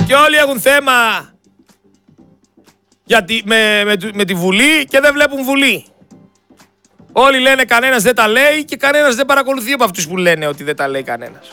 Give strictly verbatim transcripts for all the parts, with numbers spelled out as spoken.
Και όλοι έχουν θέμα για τη, με, με, με τη Βουλή και δεν βλέπουν Βουλή. Όλοι λένε κανένας δεν τα λέει και κανένας δεν παρακολουθεί από αυτούς που λένε ότι δεν τα λέει κανένας.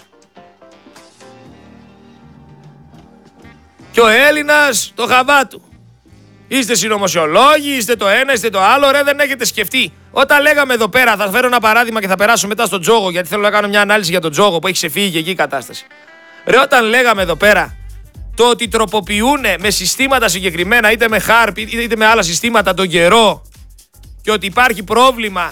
Και ο Έλληνας το χαβά του. Είστε συνωμοσιολόγοι, είστε το ένα, είστε το άλλο, ρε δεν έχετε σκεφτεί. Όταν λέγαμε εδώ πέρα, θα φέρω ένα παράδειγμα και θα περάσω μετά στον Τζόγο, γιατί θέλω να κάνω μια ανάλυση για τον Τζόγο που έχει ξεφύγει και εκεί η κατάσταση. Ρε όταν λέγαμε εδώ πέρα το ότι τροποποιούν με συστήματα συγκεκριμένα, είτε με χάρπ είτε με άλλα συστήματα τον καιρό και ότι υπάρχει πρόβλημα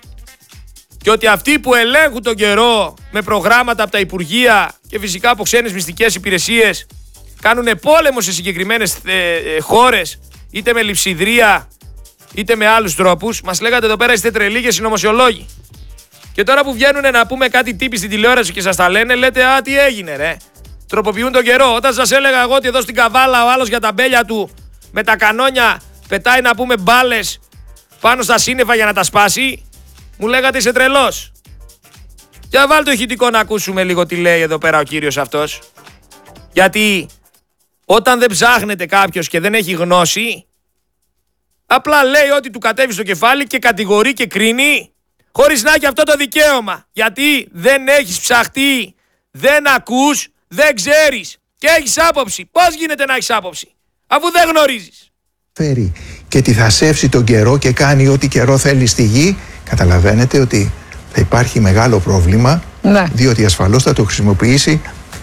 και ότι αυτοί που ελέγχουν τον καιρό με προγράμματα από τα Υπουργεία και φυσικά από ξένες μυστικές υπηρεσίες κάνουν πόλεμο σε συγκεκριμένες ε, ε, χώρες, είτε με λειψιδρία είτε με άλλους τρόπους. Μας λέγατε εδώ πέρα είστε τρελοί και συνωμοσιολόγοι. Και τώρα που βγαίνουν να πούμε κάτι τύποι στην τηλεόραση και σας τα λένε, λέτε α τι έγινε ρε. Τροποποιούν τον καιρό. Όταν σας έλεγα εγώ ότι εδώ στην Καβάλα ο άλλος για τα μπέλια του με τα κανόνια πετάει να πούμε μπάλες πάνω στα σύννεφα για να τα σπάσει, μου λέγατε είσαι τρελός. Για βάλτε το ηχητικό να ακούσουμε λίγο τι λέει εδώ πέρα ο κύριος αυτός. Γιατί όταν δεν ψάχνεται κάποιος και δεν έχει γνώση, απλά λέει ότι του κατέβει στο κεφάλι και κατηγορεί και κρίνει χωρίς να έχει αυτό το δικαίωμα. Γιατί δεν έχεις ψαχτεί, δεν ακούς, δεν ξέρεις και έχεις άποψη. Πώς γίνεται να έχεις άποψη αφού δεν γνωρίζεις? Φέρει και τι θα σέψει τον καιρό και κάνει ό,τι καιρό θέλει στη γη. Καταλαβαίνετε ότι θα υπάρχει μεγάλο πρόβλημα, ναι. Διότι ασφαλώς θα το χρησιμοποιήσει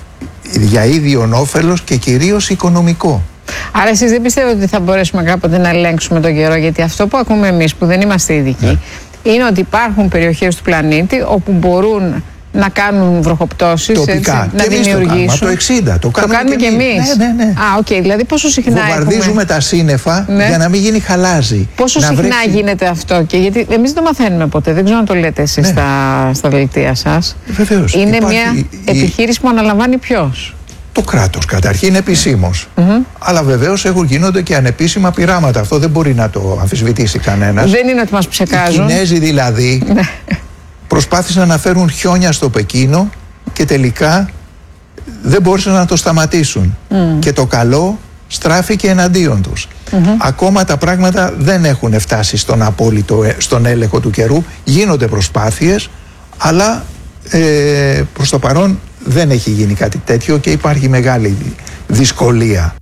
για ίδιον όφελος και κυρίως οικονομικό. Άρα εσείς δεν πιστεύετε ότι θα μπορέσουμε κάποτε να ελέγξουμε τον καιρό? Γιατί αυτό που ακούμε εμείς που δεν είμαστε ειδικοί, ναι, είναι ότι υπάρχουν περιοχές του πλανήτη όπου μπορούν να κάνουν βροχοπτώσεις, τοπικά, έτσι, να δημιουργήσουν. Από το εξήντα το κάνουμε, το κάνουμε και εμείς. Ναι, ναι, ναι. Α, okay. Δηλαδή πόσο συχνά βομβαρδίζουμε έχουμε... τα σύννεφα, ναι, για να μην γίνει χαλάζι. Πόσο να συχνά βρέξει... γίνεται αυτό? Και γιατί εμείς δεν το μαθαίνουμε ποτέ. Δεν ξέρω αν το λέτε εσείς, ναι, στα, στα δελτία σας. Βεβαίως. Είναι υπάρχει μια η... επιχείρηση που αναλαμβάνει ποιος? Το κράτος καταρχήν επισήμως. Mm-hmm. Αλλά βεβαίως έχουν γίνονται και ανεπίσημα πειράματα. Αυτό δεν μπορεί να το αμφισβητήσει κανένας. Δεν είναι ότι μας ψεκάζουν. Οι Κινέζοι δηλαδή προσπάθησαν να φέρουν χιόνια στο Πεκίνο και τελικά δεν μπόρεσαν να το σταματήσουν. Mm. Και το καλό στράφηκε εναντίον τους. Mm-hmm. Ακόμα τα πράγματα δεν έχουν φτάσει στον απόλυτο, στον έλεγχο του καιρού. Γίνονται προσπάθειες, αλλά ε, προς το παρόν δεν έχει γίνει κάτι τέτοιο και υπάρχει μεγάλη δυσκολία.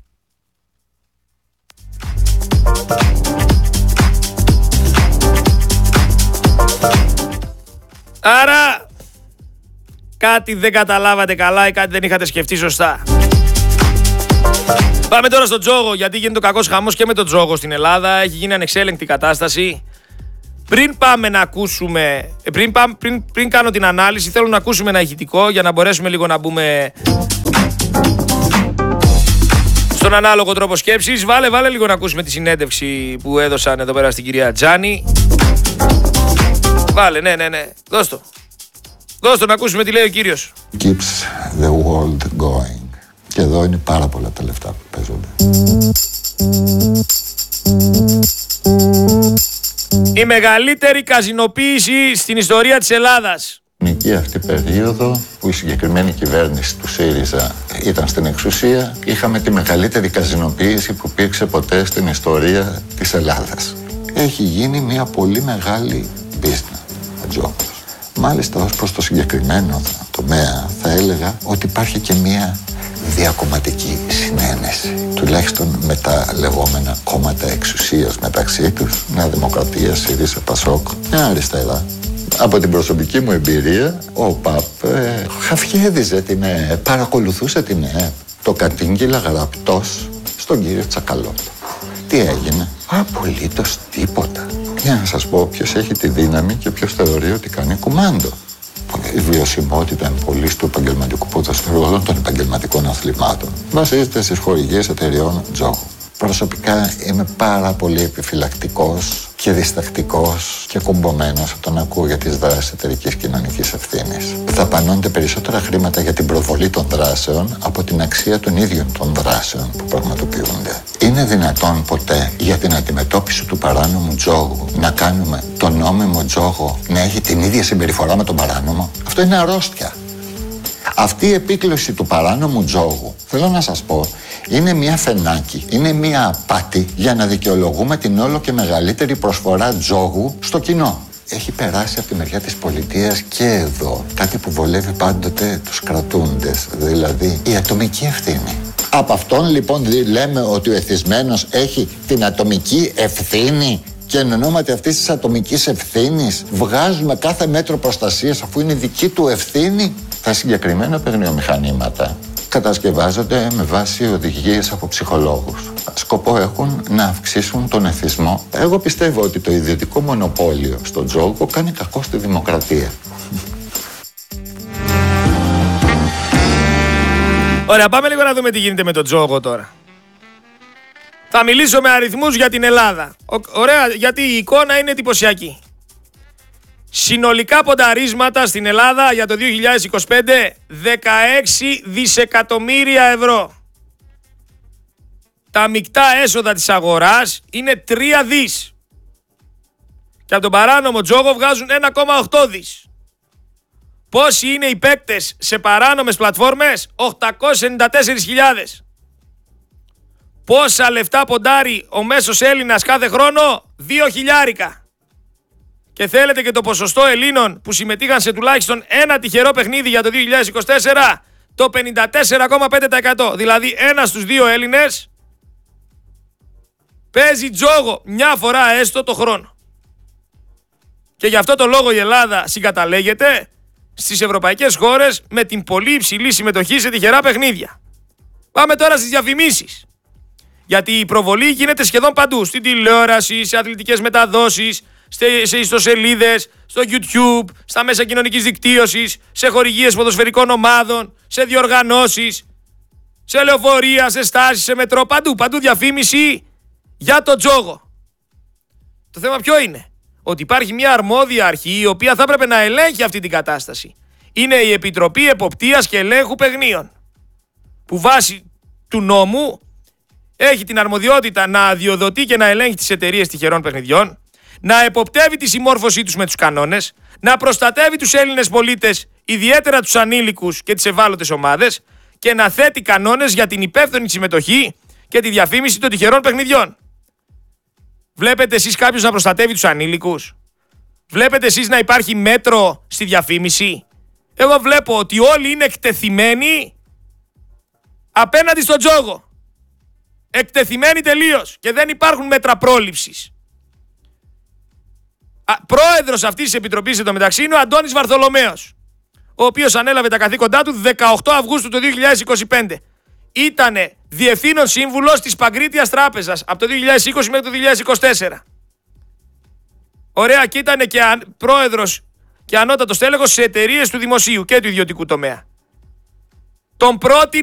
Άρα κάτι δεν καταλάβατε καλά ή κάτι δεν είχατε σκεφτεί σωστά. Πάμε τώρα στον Τζόγο, γιατί γίνεται ο κακός χαμός και με τον Τζόγο στην Ελλάδα. Έχει γίνει ανεξέλεγκτη κατάσταση. Πριν πάμε να ακούσουμε, πριν, πάμε, πριν, πριν κάνω την ανάλυση, θέλω να ακούσουμε ένα ηχητικό για να μπορέσουμε λίγο να μπούμε στον ανάλογο τρόπο σκέψης. Βάλε, βάλε λίγο να ακούσουμε τη συνέντευξη που έδωσαν εδώ πέρα στην κυρία Τζάνη. Βάλε, ναι, ναι, ναι. Δώσ' το. Δώσ' το να ακούσουμε τι λέει ο κύριος. Keeps the world going. Και εδώ είναι πάρα πολλά τα λεφτά που παίζονται. Η μεγαλύτερη καζινοποίηση στην ιστορία της Ελλάδας. Στην αυτή περίοδο που η συγκεκριμένη κυβέρνηση του ΣΥΡΙΖΑ ήταν στην εξουσία, είχαμε τη μεγαλύτερη καζινοποίηση που υπήρξε ποτέ στην ιστορία της Ελλάδας. Έχει γίνει μια πολύ μεγάλη business. Μάλιστα ως προς το συγκεκριμένο τομέα θα έλεγα ότι υπάρχει και μια διακομματική συνένεση, τουλάχιστον με τα λεγόμενα κόμματα εξουσίας μεταξύ τους, Νέα Δημοκρατία, ΣΥΡΙΖΑ, ΠΑΣΟΚ, μια αριστερά. Από την προσωπική μου εμπειρία, ο ΠΑΠ ε, χαφιέδιζε την ΕΕΠ, παρακολουθούσε την ΕΕΠ. Το κατήγγειλα γραπτός στον κύριο Τσακαλώτο. Τι έγινε? Απολύτως τίποτα. Για να σας πω ποιος έχει τη δύναμη και ποιος θεωρεί ότι κάνει κουμάντο. Η βιωσιμότητα πολύ του επαγγελματικού ποδοσφαίρου όλων των επαγγελματικών αθλημάτων βασίζεται στις χορηγίες εταιριών Τζόγου. Προσωπικά είμαι πάρα πολύ επιφυλακτικός και διστακτικός και κουμπωμένος όταν ακούω για τις δράσεις εταιρικής κοινωνικής ευθύνης. Δαπανώνται περισσότερα χρήματα για την προβολή των δράσεων από την αξία των ίδιων των δράσεων που πραγματοποιούνται. Είναι δυνατόν ποτέ για την αντιμετώπιση του παράνομου τζόγου να κάνουμε τον νόμιμο τζόγο να έχει την ίδια συμπεριφορά με τον παράνομο? Αυτό είναι αρρώστια. Αυτή η επίκλωση του παράνομου τζόγου, θέλω να σας πω, είναι μια φενάκι, είναι μια απάτη για να δικαιολογούμε την όλο και μεγαλύτερη προσφορά τζόγου στο κοινό. Έχει περάσει από τη μεριά της πολιτείας και εδώ κάτι που βολεύει πάντοτε τους κρατούντες, δηλαδή η ατομική ευθύνη. Από αυτόν λοιπόν λέμε ότι ο εθισμένος έχει την ατομική ευθύνη και εν ονόματι αυτής της ατομικής ευθύνης βγάζουμε κάθε μέτρο προστασίας αφού είναι δική του ευθύνη. Τα συγκεκριμένα παιγνιομηχανήματα κατασκευάζονται με βάση οδηγίες από ψυχολόγους. Σκοπό έχουν να αυξήσουν τον εθισμό. Εγώ πιστεύω ότι το ιδιωτικό μονοπόλιο στον τζόγο κάνει κακό στη δημοκρατία. Ωραία, πάμε λίγο να δούμε τι γίνεται με τον τζόγο τώρα. Θα μιλήσω με αριθμούς για την Ελλάδα. Ωραία, γιατί η εικόνα είναι εντυπωσιακή. Συνολικά πονταρίσματα στην Ελλάδα για το δύο χιλιάδες είκοσι πέντε, δεκαέξι δισεκατομμύρια ευρώ. Τα μεικτά έσοδα της αγοράς είναι τρία δις. Και από τον παράνομο τζόγο βγάζουν ένα κόμμα οκτώ δις. Πόσοι είναι οι παίκτες σε παράνομες πλατφόρμες? οκτακόσιες ενενήντα τέσσερις χιλιάδες. Πόσα λεφτά ποντάρει ο μέσος Έλληνας κάθε χρόνο? Δύο χιλιάρικα. Και θέλετε και το ποσοστό Ελλήνων που συμμετείχαν σε τουλάχιστον ένα τυχερό παιχνίδι για το δύο χιλιάδες είκοσι τέσσερα, το πενήντα τέσσερα κόμμα πέντε τοις εκατό. Δηλαδή ένας στους δύο Έλληνες παίζει τζόγο μια φορά έστω το χρόνο. Και γι' αυτό το λόγο η Ελλάδα συγκαταλέγεται στις ευρωπαϊκές χώρες με την πολύ υψηλή συμμετοχή σε τυχερά παιχνίδια. Πάμε τώρα στις διαφημίσεις. Γιατί η προβολή γίνεται σχεδόν παντού. Στην τηλεόραση, σε αθλητικές μεταδόσεις, σε ιστοσελίδες, στο YouTube, στα μέσα κοινωνικής δικτύωσης, σε χορηγίες ποδοσφαιρικών ομάδων, σε διοργανώσεις, σε λεωφορεία, σε στάσεις, σε μετρό, παντού, παντού διαφήμιση για το τζόγο. Το θέμα ποιο είναι? Ότι υπάρχει μια αρμόδια αρχή η οποία θα έπρεπε να ελέγχει αυτή την κατάσταση. Είναι η Επιτροπή Εποπτείας και Ελέγχου Παιχνίων, που βάσει του νόμου έχει την αρμοδιότητα να αδειοδοτεί και να ελέγχει τις εταιρείες τυχερών παιχνιδιών, να εποπτεύει τη συμμόρφωσή τους με τους κανόνες, να προστατεύει τους Έλληνες πολίτες, ιδιαίτερα τους ανήλικους και τις ευάλωτες ομάδες, και να θέτει κανόνες για την υπεύθυνη συμμετοχή και τη διαφήμιση των τυχερών παιχνιδιών. Βλέπετε εσείς κάποιος να προστατεύει τους ανήλικους? Βλέπετε εσείς να υπάρχει μέτρο στη διαφήμιση? Εγώ βλέπω ότι όλοι είναι εκτεθειμένοι απέναντι στον τζόγο. Εκτεθειμένοι τελείως και δεν υπάρχουν μέτρα πρόληψης. Πρόεδρος αυτής της επιτροπής εντωμεταξύ είναι ο Αντώνης Βαρθολομέος, ο οποίος ανέλαβε τα καθήκοντά του δεκαοκτώ Αυγούστου του δύο χιλιάδες είκοσι πέντε. Ήτανε διευθύνων σύμβουλος της Παγκρίτιας Τράπεζας από το δύο χιλιάδες είκοσι μέχρι το δύο χιλιάδες είκοσι τέσσερα. Ωραία, και ήτανε και πρόεδρος και ανώτατος τέλεχος σε εταιρείες του δημοσίου και του ιδιωτικού τομέα. Τον πρότεινε